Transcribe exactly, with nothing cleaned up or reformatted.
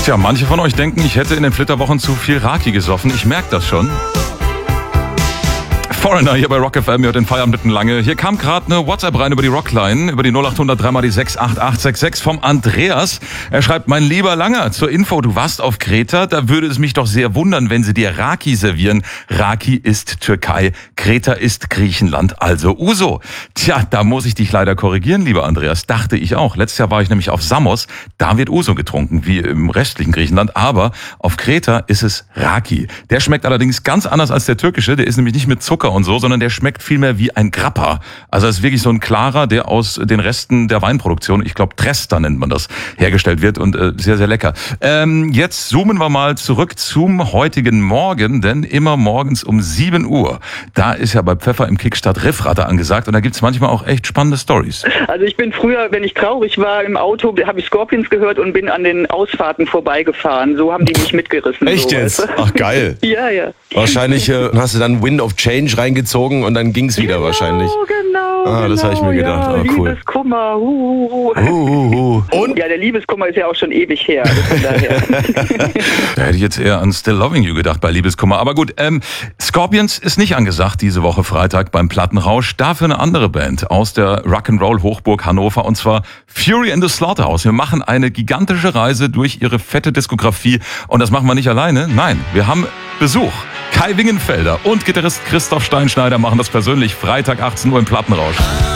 Tja, manche von euch denken, ich hätte in den Flitterwochen zu viel Raki gesoffen. Ich merke das schon. Foreigner hier bei Rock F M, ihr hört den Feierabend lange. Hier kam gerade eine WhatsApp rein über die Rockline, über die null acht hundert drei mal die sechs acht acht sechs sechs vom Andreas. Er schreibt, mein lieber Langer, zur Info, du warst auf Kreta, da würde es mich doch sehr wundern, wenn sie dir Raki servieren. Raki ist Türkei, Kreta ist Griechenland, also Uso. Tja, da muss ich dich leider korrigieren, lieber Andreas, dachte ich auch. Letztes Jahr war ich nämlich auf Samos, da wird Uso getrunken, wie im restlichen Griechenland, aber auf Kreta ist es Raki. Der schmeckt allerdings ganz anders als der türkische, der ist nämlich nicht mit Zucker und so, sondern der schmeckt vielmehr wie ein Grappa. Also es ist wirklich so ein klarer, der aus den Resten der Weinproduktion, ich glaube Tresta nennt man das, hergestellt wird und äh, sehr, sehr lecker. Ähm, jetzt zoomen wir mal zurück zum heutigen Morgen, denn immer morgens um sieben Uhr, da ist ja bei Pfeffer im Kickstart Riffratter angesagt und da gibt's manchmal auch echt spannende Stories. Also ich bin früher, wenn ich traurig war im Auto, habe ich Scorpions gehört und bin an den Ausfahrten vorbeigefahren. So haben die mich mitgerissen. Echt so, jetzt? Weißt du? Ach geil. Ja, ja. Wahrscheinlich äh, hast du dann Wind of Change reingezogen und dann ging's wieder genau, wahrscheinlich. Genau, Ah, das habe ich mir gedacht. Ja, Ah, cool. Liebeskummer. Hu, hu, hu. Uh, uh, uh. Und? Ja, der Liebeskummer ist ja auch schon ewig her. Also von daher. Da hätte ich jetzt eher an Still Loving You gedacht bei Liebeskummer. Aber gut, ähm, Scorpions ist nicht angesagt diese Woche Freitag beim Plattenrausch. Dafür eine andere Band aus der Rock'n'Roll-Hochburg Hannover und zwar Fury in the Slaughterhouse. Wir machen eine gigantische Reise durch ihre fette Diskografie und das machen wir nicht alleine. Nein, wir haben Besuch. Kai Wingenfelder und Gitarrist Christoph Steinschneider machen das persönlich Freitag achtzehn Uhr im Plattenrausch.